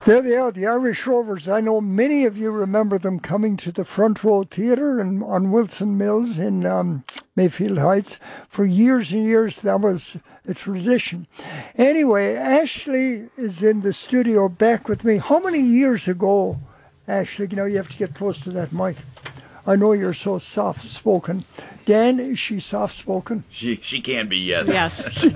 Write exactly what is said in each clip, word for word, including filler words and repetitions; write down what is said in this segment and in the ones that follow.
There they are, the Irish Rovers. I know many of you remember them coming to the Front Row Theatre in, on Wilson Mills in um, Mayfield Heights. For years and years, that was a tradition. Anyway, Ashley is in the studio back with me. How many years ago, Ashley, you know, you have to get close to that mic. I know you're so soft-spoken. Dan, is she soft-spoken? She she can be, yes. Yes.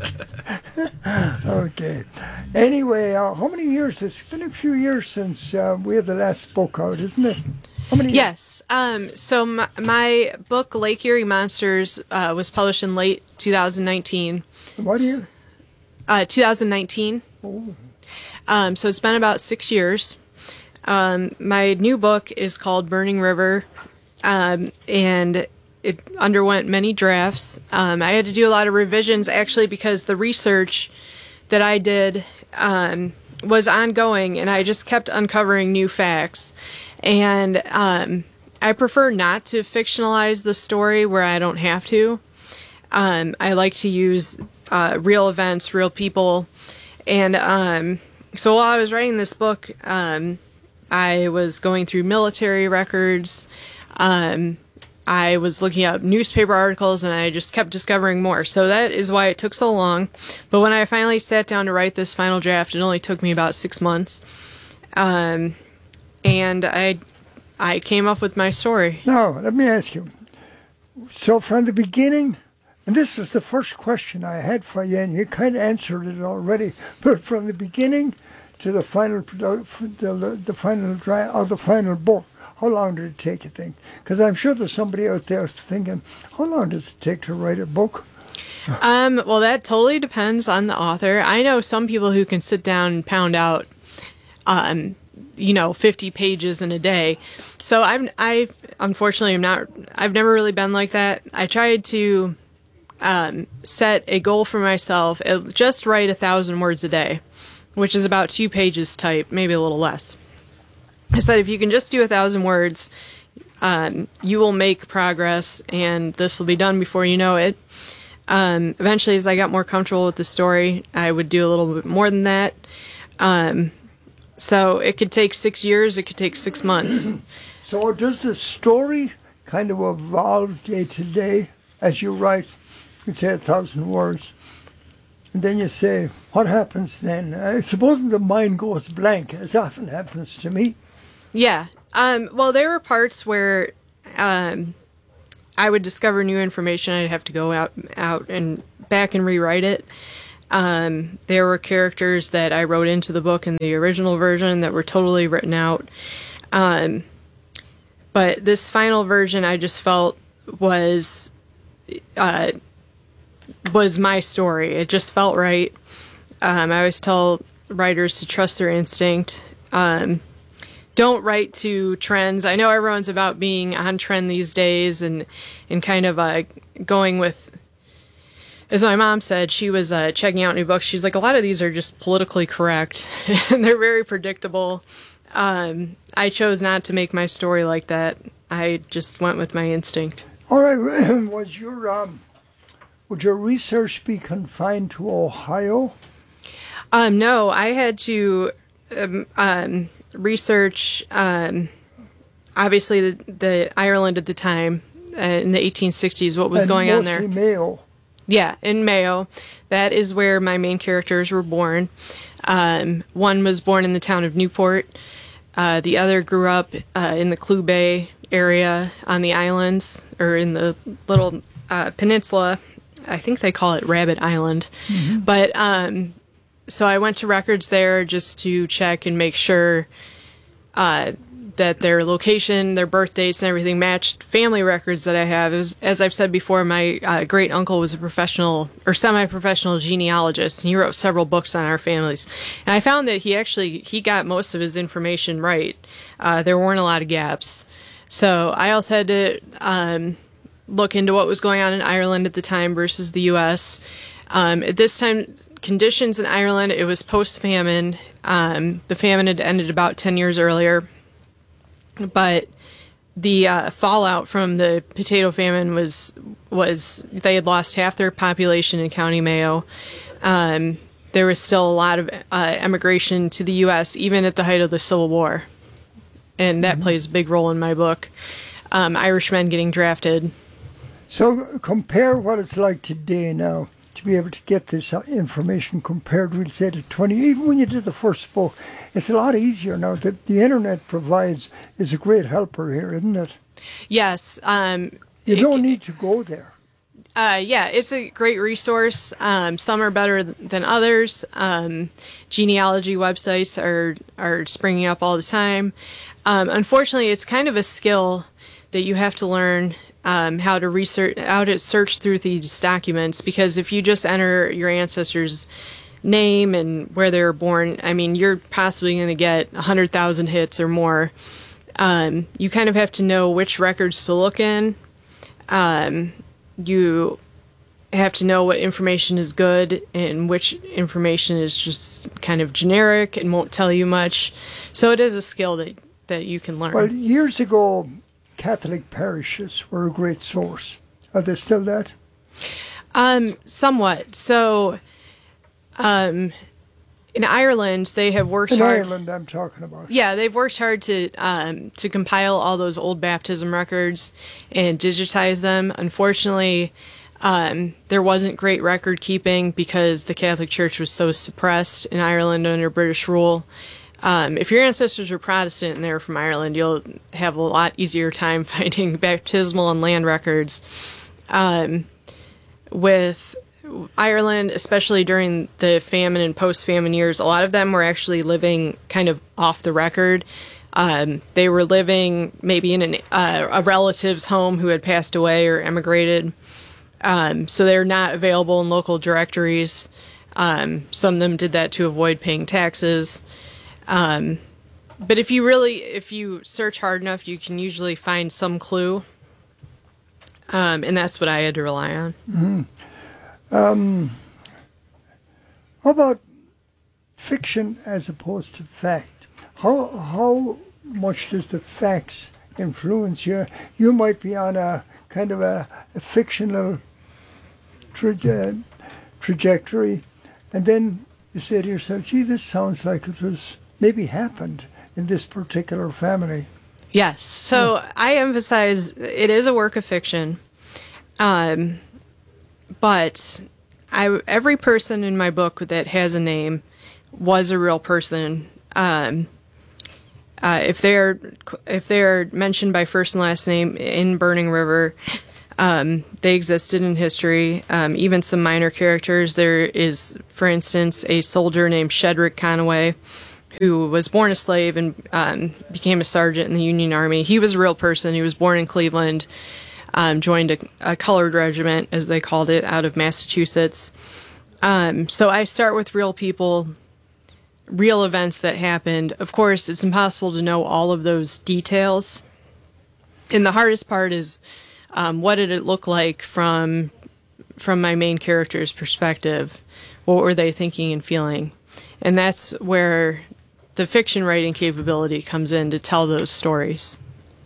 Okay. Anyway, uh, how many years? It's been a few years since uh, we had the last book out, isn't it? How many years? Yes. Um, so my, my book, Lake Erie Monsters, uh, was published in late two thousand nineteen. What year? Uh, two thousand nineteen. Oh. Um, so it's been about six years. Um, my new book is called Burning River. Um, and it underwent many drafts. Um, I had to do a lot of revisions, actually, because the research that I did um, was ongoing, and I just kept uncovering new facts. And um, I prefer not to fictionalize the story where I don't have to. Um, I like to use uh, real events, real people. And um, so while I was writing this book, um, I was going through military records. Um, I was looking up newspaper articles, and I just kept discovering more. So that is why it took so long. But when I finally sat down to write this final draft, it only took me about six months. Um, and I, I came up with my story. Now, let me ask you. So from the beginning, and this was the first question I had for you, and you kind of answered it already, but from the beginning to the final, the, the final draft, or the final book, how long did it take, you think? Because I'm sure there's somebody out there thinking, how long does it take to write a book? Um, well, that totally depends on the author. I know some people who can sit down and pound out, um, you know, fifty pages in a day. So I'm, I unfortunately am not, I've never really been like that. I tried to um, set a goal for myself, uh, just write a thousand words a day, which is about two pages type, maybe a little less. I said, if you can just do a thousand words, um, you will make progress, and this will be done before you know it. Um, eventually, as I got more comfortable with the story, I would do a little bit more than that. Um, so it could take six years, it could take six months. So does the story kind of evolve day to day as you write? You say a thousand words, and then you say, what happens then? I suppose the mind goes blank, as often happens to me. Yeah. Um, well, there were parts where um, I would discover new information. I'd have to go out, out and back and rewrite it. Um, there were characters that I wrote into the book in the original version that were totally written out. Um, but this final version, I just felt was uh, was my story. It just felt right. Um, I always tell writers to trust their instinct. Um, Don't write to trends. I know everyone's about being on trend these days and, and kind of uh, going with, as my mom said, she was uh, checking out new books. She's like, a lot of these are just politically correct, and they're very predictable. Um, I chose not to make my story like that. I just went with my instinct. All right. Was your, um, would your research be confined to Ohio? Um, no, I had to... Um, um, research um, obviously the, the Ireland at the time uh, in the eighteen sixties, what was and going on there. Mostly Mayo. Yeah, in Mayo. That is where my main characters were born. Um, one was born in the town of Newport. Uh, the other grew up uh, in the Clew Bay area on the islands, or in the little uh, peninsula. I think they call it Rabbit Island. Mm-hmm. But um So I went to records there just to check and make sure uh, that their location, their birth dates, and everything matched family records that I have. It was, as I've said before, my uh, great uncle was a professional or semi-professional genealogist, and he wrote several books on our families. And I found that he actually he got most of his information right. Uh, there weren't a lot of gaps. So I also had to um, look into what was going on in Ireland at the time versus the U S Um, at this time, conditions in Ireland, it was post-famine. Um, the famine had ended about ten years earlier. But the uh, fallout from the potato famine was, was they had lost half their population in County Mayo. Um, there was still a lot of uh, emigration to the U S even at the height of the Civil War, and that mm-hmm. plays a big role in my book. Um, Irishmen getting drafted. So compare what it's like today now to be able to get this information compared, we'll say, to twenty. Even when you did the first book, it's a lot easier now. The, the internet provides is a great helper here, isn't it? Yes. Um, you don't it, need to go there. Uh, yeah, it's a great resource. Um, some are better than others. Um, genealogy websites are are springing up all the time. Um, unfortunately, it's kind of a skill that you have to learn um, how to research, how to search through these documents. Because if you just enter your ancestors' name and where they were born, I mean, you're possibly going to get a hundred thousand hits or more. Um, you kind of have to know which records to look in. Um, you have to know what information is good and which information is just kind of generic and won't tell you much. So it is a skill that, that you can learn. Well, years ago, Catholic parishes were a great source. Are they still that? Um, somewhat. So, um, in Ireland, they have worked in hard. In Ireland, I'm talking about. Yeah, they've worked hard to um, to compile all those old baptism records and digitize them. Unfortunately, um, there wasn't great record keeping because the Catholic Church was so suppressed in Ireland under British rule. Um, if your ancestors were Protestant and they were from Ireland, you'll have a lot easier time finding baptismal and land records. Um, with Ireland, especially during the famine and post-famine years, a lot of them were actually living kind of off the record. Um, they were living maybe in an, uh, a relative's home who had passed away or emigrated. Um, so they're not available in local directories. Um, some of them did that to avoid paying taxes. Um, but if you really, if you search hard enough, you can usually find some clue. Um, and that's what I had to rely on. Mm-hmm. Um, how about fiction as opposed to fact? How how much does the facts influence you? You might be on a kind of a, a fictional traje- trajectory, and then you say to yourself, gee, this sounds like it was maybe happened in this particular family. Yes. So yeah. I emphasize it is a work of fiction. Um, but I, every person in my book that has a name was a real person. Um, uh, if they're if they're mentioned by first and last name in Burning River, um, they existed in history. Um, even some minor characters. There is, for instance, a soldier named Shedrick Conaway, who was born a slave and um, became a sergeant in the Union Army. He was a real person. He was born in Cleveland, um, joined a, a colored regiment, as they called it, out of Massachusetts. Um, so I start with real people, real events that happened. Of course, it's impossible to know all of those details. And the hardest part is um, what did it look like from from my main character's perspective? What were they thinking and feeling? And that's where the fiction writing capability comes in to tell those stories.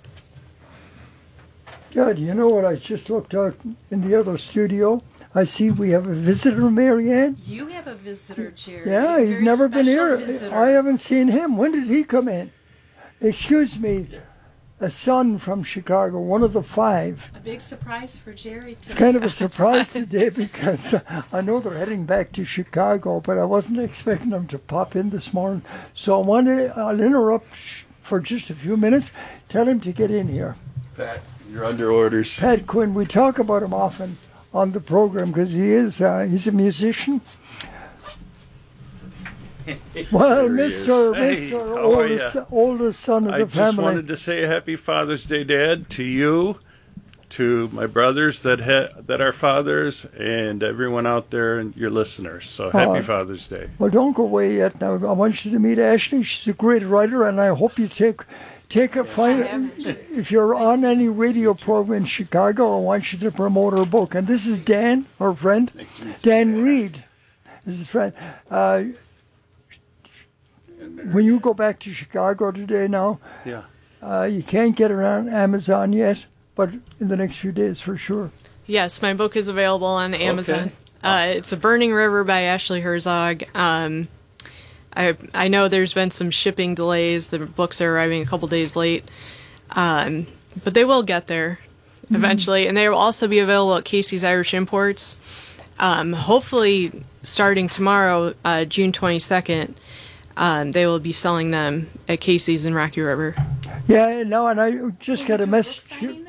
God, you know what? I just looked out in the other studio. I see we have a visitor, Marianne. You have a visitor, Jerry. Yeah, he's Very never been here. visitor. I haven't seen him. When did he come in? Excuse me. A son from Chicago, one of the five. A big surprise for Jerry today. It's kind of a surprise today because I know they're heading back to Chicago, but I wasn't expecting them to pop in this morning. So I want to, I'll interrupt for just a few minutes. Tell him to get in here. Pat, you're under orders. Pat Quinn, we talk about him often on the program because he is, uh, he's a musician. Well, Mister Hey, Mister how are oldest, ya? oldest son of I the just family. wanted to say Happy Father's Day, Dad, to you, to my brothers that ha- that are fathers, and everyone out there and your listeners. So Happy Uh, Father's Day. Well, don't go away yet. Now, I want you to meet Ashley. She's a great writer, and I hope you take take a find. If you're on any radio program in Chicago, I want you to promote her book. And this is Dan, her friend, Nice to meet you, Dan Dad. Reed. This is friend. Uh, when you go back to Chicago today, now Yeah. uh, you can't get it on Amazon yet, but in the next few days for sure. Yes, my book is available on Amazon. Uh, it's A Burning River by Ashley Herzog. Um, I I know there's been some shipping delays. The books are arriving a couple days late, um, but they will get there eventually, mm-hmm. and they will also be available at Casey's Irish Imports. Um, hopefully, starting tomorrow, uh, June twenty-second, um, they will be selling them at Casey's in Rocky River. Yeah, no, and I just got a message.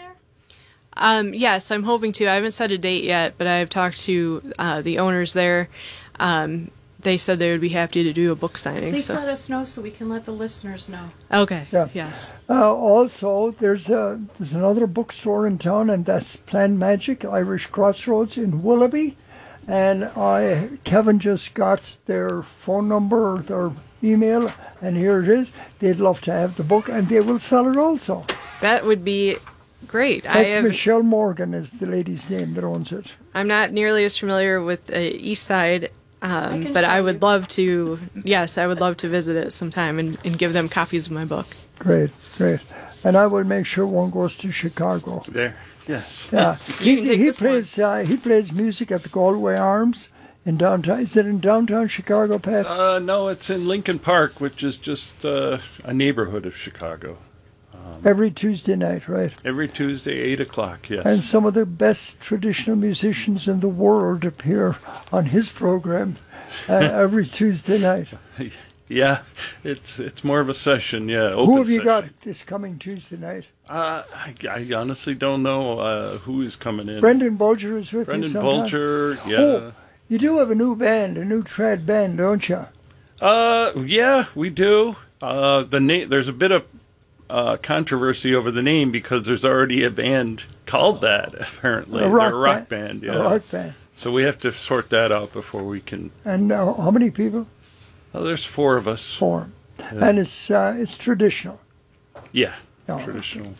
Um, yes, I'm hoping to. I haven't set a date yet, but I've talked to uh, the owners there. Um, they said they would be happy to do a book signing. Please so. let us know so we can let the listeners know. Okay. Yeah. Yes. Uh, also, there's a there's another bookstore in town, and that's Plant Magic Irish Crossroads in Willoughby. And I Kevin just got their phone number, their email, and here it is. They'd love to have the book, and they will sell it also. That would be great. That's I have, Michelle Morgan is the lady's name that owns it. I'm not nearly as familiar with uh, East Side, um, I can but show I would you. love to. Yes, I would love to visit it sometime and, and give them copies of my book. Great, great. And I will make sure one goes to Chicago. There. Yes. Yeah, You he, can take he this one. plays uh, he plays music at the Galway Arms in downtown. Is it in downtown Chicago, Pat? Uh, no, it's in Lincoln Park, which is just uh, a neighborhood of Chicago. Every Tuesday night, right? Every Tuesday, eight o'clock. Yes. And some of the best traditional musicians in the world appear on his program uh, every Tuesday night. Yeah, it's it's more of a session. Yeah. Who open have you session. got this coming Tuesday night? Uh, I, I honestly don't know uh, who is coming in. Brendan Bulger is with Brendan you sometime? Bulger. Yeah. Oh, you do have a new band, a new trad band, don't you? Uh, yeah, we do. Uh, the name. There's a bit of uh, controversy over the name because there's already a band called that. Apparently, A rock, They're a rock band. band. Yeah. A rock band. So we have to sort that out before we can. And uh, how many people? Oh, there's four of us. Four. And it's uh, it's traditional. Yeah. Oh, Traditional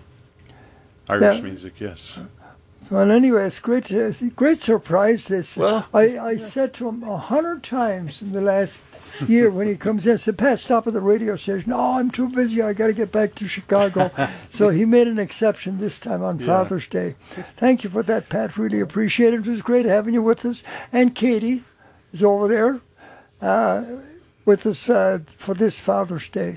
Irish Yeah. music. Yes. Well, anyway, it's great. To, it's a great surprise. This. Well- I, I said to him a hundred times in the last year when he comes in, I said, Pat, stop at the radio station. Oh, I'm too busy. I got to get back to Chicago. So he made an exception this time on Yeah. Father's Day. Thank you for that, Pat. Really appreciate it. It was great having you with us. And Katie is over there uh, with us uh, for this Father's Day.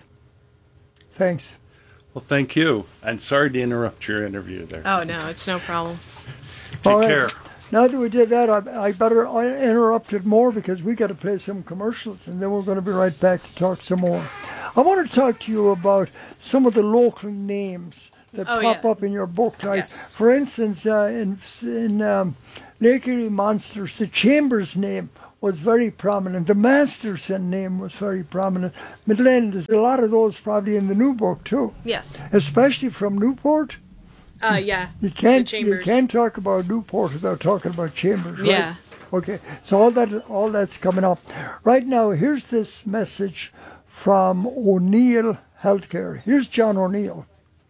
Thanks. Well, thank you. And sorry to interrupt your interview there. Oh no, it's no problem. Take All right. care. Now that we did that, I, I better interrupt it more because we got to play some commercials, and then we're going to be right back to talk some more. I want to talk to you about some of the local names that Oh, pop yeah. up in your book. Like, Yes. for instance, uh, in in um, Lake Erie Monsters, the Chambers name was very prominent. The Masterson name was very prominent. Midland, there's a lot of those probably in the new book too, Yes. especially from Newport. Uh, yeah. You can't The you Chambers. can't talk about Newport without talking about Chambers, right? Yeah. Okay. So all that all that's coming up. Right now, here's this message from O'Neill Healthcare. Here's John O'Neill.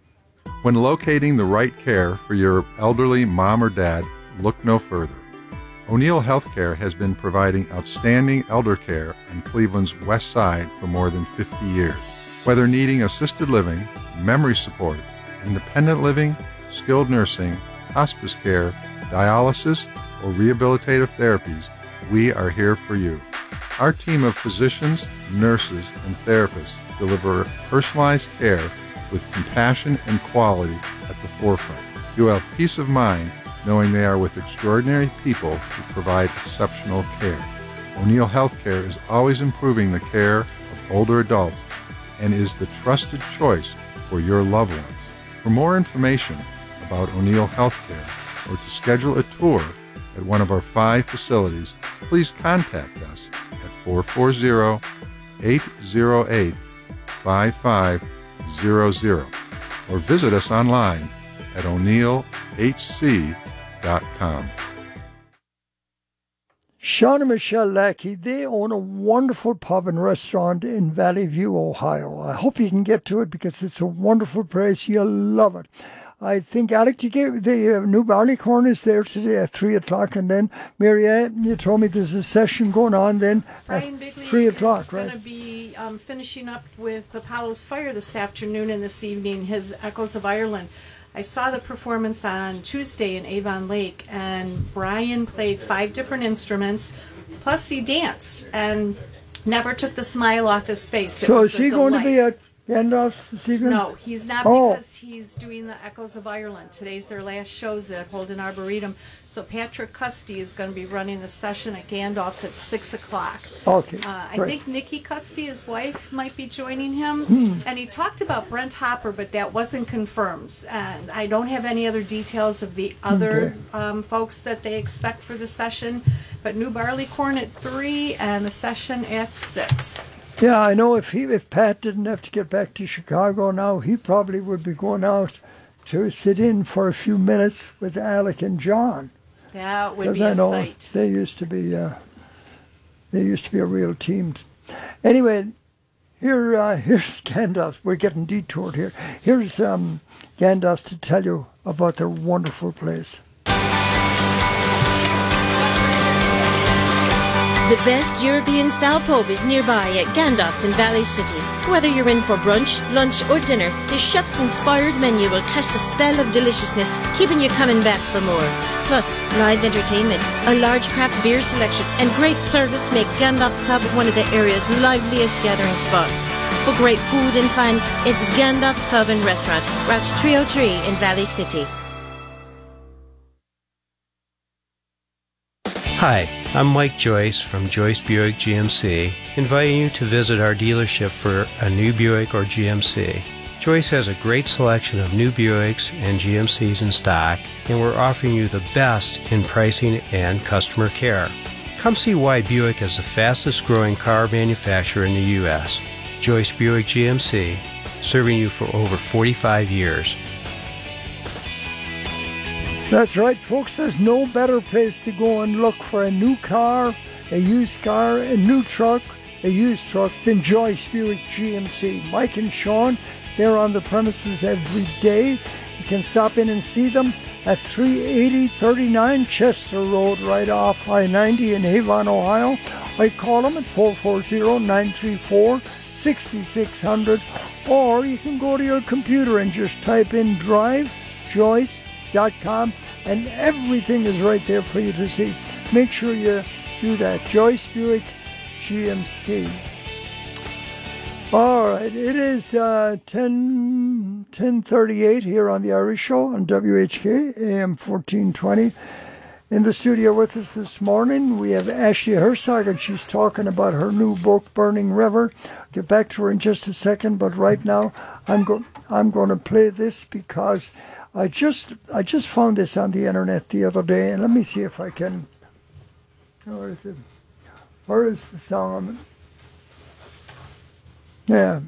When locating the right care for your elderly mom or dad, look no further. O'Neill Healthcare has been providing outstanding elder care on Cleveland's west side for more than fifty years. Whether needing assisted living, memory support, independent living, skilled nursing, hospice care, dialysis, or rehabilitative therapies, we are here for you. Our team of physicians, nurses, and therapists deliver personalized care with compassion and quality at the forefront. You have peace of mind knowing they are with extraordinary people who provide exceptional care. O'Neill Healthcare is always improving the care of older adults and is the trusted choice for your loved ones. For more information about O'Neill Healthcare or to schedule a tour at one of our five facilities, please contact us at four four zero, eight zero eight, five five zero zero or visit us online at o'neill h c dot com. Sean and Michelle Lackey, they own a wonderful pub and restaurant in Valley View, Ohio. I hope you can get to it because it's a wonderful place. You'll love it. I think, Alec, you gave, the uh, new barleycorn is there today at three o'clock. And then, Mary Ann, you told me there's a session going on then Brian at Bigley three is o'clock, going right? to be um, finishing up with Apollo's Fire this afternoon and this evening, his Echoes of Ireland. I saw the performance on Tuesday in Avon Lake, and Brian played five different instruments, plus he danced, and never took the smile off his face. It So was is a he going to be delight. at Gandalf's this evening? No, he's not Oh. because he's doing the Echoes of Ireland. Today's their last shows at Holden Arboretum. So Patrick Custy is going to be running the session at Gandalf's at six o'clock. Okay, Uh, I great. think Nikki Custy, his wife, might be joining him. Hmm. And he talked about Brent Hopper, but that wasn't confirmed. And I don't have any other details of the other Okay. um, folks that they expect for the session. But New Barleycorn at three and the session at six. Yeah, I know if he if Pat didn't have to get back to Chicago now, he probably would be going out to sit in for a few minutes with Alec and John. That would Because be I a know sight. they used to be uh, they used to be a real team. Anyway, here uh, here's Gandalf. We're getting detoured here. Here's um, Gandalf to tell you about their wonderful place. The best European-style pub is nearby at Gandalf's in Valley City. Whether you're in for brunch, lunch or dinner, the chef's inspired menu will cast a spell of deliciousness, keeping you coming back for more. Plus, live entertainment, a large craft beer selection and great service make Gandalf's pub one of the area's liveliest gathering spots. For great food and fun, it's Gandalf's Pub and Restaurant, Route three oh three in Valley City. Hi, I'm Mike Joyce from Joyce Buick G M C, inviting you to visit our dealership for a new Buick or G M C. Joyce has a great selection of new Buicks and G M Cs in stock, and we're offering you the best in pricing and customer care. Come see why Buick is the fastest growing car manufacturer in the U S Joyce Buick G M C, serving you for over forty-five years. That's right, folks. There's no better place to go and look for a new car, a used car, a new truck, a used truck than Joyce Buick G M C. Mike and Sean, they're on the premises every day. You can stop in and see them at three eighty thirty-nine Chester Road, right off I ninety in Avon, Ohio. I call them at four four zero, nine three four, six six zero zero, or you can go to your computer and just type in drive joyce dot com and everything is right there for you to see. Make sure you do that. Joyce Buick G M C. All right, it is uh, ten thirty-eight here on the Irish Show on W H K A M fourteen twenty. In the studio with us this morning, we have Ashley Herzog, and she's talking about her new book, Burning River. I'll get back to her in just a second, but right now I'm go- I'm going to play this because I just I just found this on the internet the other day, and let me see if I can. Where is it? Where is the song? Yeah.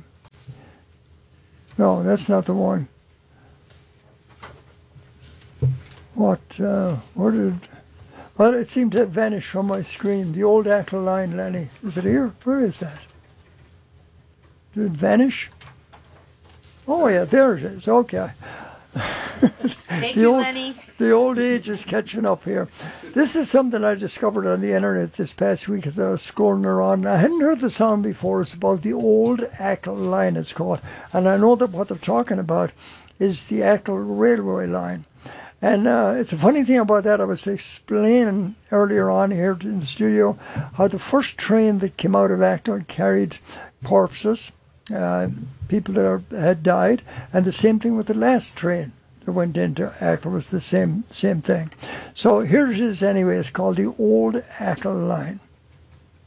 No, that's not the one. What? Uh, where did? Well, it seemed to have vanished from my screen. The old Ackle line, Lenny. Is it here? Where is that? Did it vanish? Oh yeah, there it is. Okay. Thank the you, old, Lenny. The old age is catching up here. This is something I discovered on the internet this past week as I was scrolling around. I hadn't heard the song before. It's about the old Ackle line, it's called. And I know that what they're talking about is the Ackle Railway line. And uh, it's a funny thing about that. I was explaining earlier on here in the studio how the first train that came out of Ackle carried corpses, uh, people that are, had died, and the same thing with the last train that went into Ackle was the same same thing. So here's this anyway. It's called the Old Ackle Line.